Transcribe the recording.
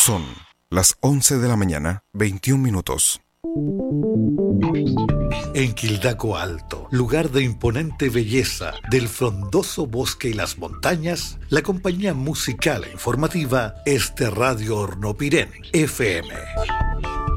Son las 11 de la mañana, 21 minutos. En Quildaco Alto, lugar de imponente belleza, del frondoso bosque y las montañas, la compañía musical e informativa es de Radio Hornopirén, FM.